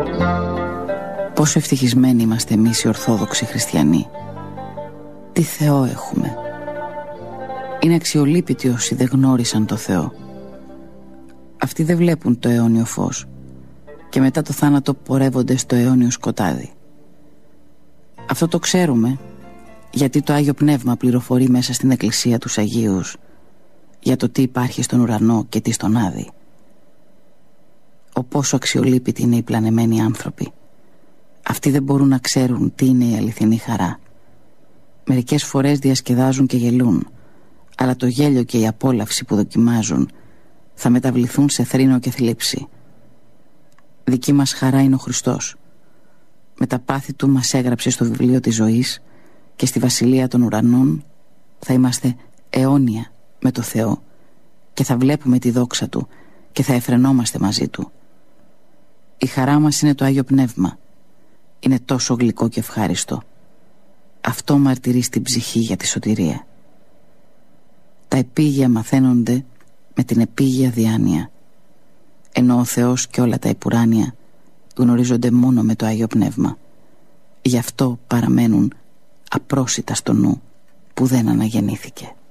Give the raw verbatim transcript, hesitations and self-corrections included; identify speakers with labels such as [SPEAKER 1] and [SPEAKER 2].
[SPEAKER 1] Πόσο ευτυχισμένοι είμαστε εμείς οι Ορθόδοξοι Χριστιανοί. Τι Θεό έχουμε. Είναι αξιολύπητοι όσοι δεν γνώρισαν το Θεό. Αυτοί δεν βλέπουν το αιώνιο φως και μετά το θάνατο πορεύονται στο αιώνιο σκοτάδι. Αυτό το ξέρουμε γιατί το Άγιο Πνεύμα πληροφορεί μέσα στην Εκκλησία τους Αγίους για το τι υπάρχει στον ουρανό και τι στον Άδη. Ο πόσο αξιολύπητοι είναι οι πλανεμένοι άνθρωποι. Αυτοί δεν μπορούν να ξέρουν τι είναι η αληθινή χαρά. Μερικές φορές διασκεδάζουν και γελούν, αλλά το γέλιο και η απόλαυση που δοκιμάζουν θα μεταβληθούν σε θρήνο και θλίψη. Δική μας χαρά είναι ο Χριστός. Με τα πάθη Του μας έγραψε στο βιβλίο της ζωής και στη βασιλεία των ουρανών θα είμαστε αιώνια με το Θεό και θα βλέπουμε τη δόξα Του και θα εφρενόμαστε μαζί Του. Η χαρά μας είναι το Άγιο Πνεύμα. Είναι τόσο γλυκό και ευχάριστο. Αυτό μαρτυρεί στην ψυχή για τη σωτηρία. Τα επίγεια μαθαίνονται με την επίγεια διάνοια, ενώ ο Θεός και όλα τα επουράνια γνωρίζονται μόνο με το Άγιο Πνεύμα. Γι' αυτό παραμένουν απρόσιτα στο νου που δεν αναγεννήθηκε.